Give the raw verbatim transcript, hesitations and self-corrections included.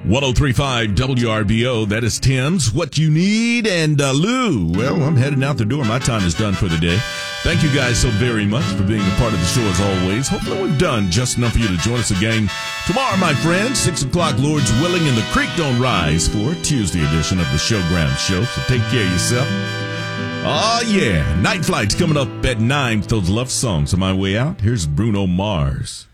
ten thirty-five W R B O, that is Tim's What You Need. And uh, Lou, well, I'm heading out the door. My time is done for the day. Thank you guys so very much for being a part of the show as always. Hopefully we've done just enough for you to join us again tomorrow, my friends, six o'clock, Lord's willing, and the creek don't rise for a Tuesday edition of the Showground Show. So take care of yourself. Oh, yeah. Night Flight's coming up at nine with those love songs. On my way out, here's Bruno Mars.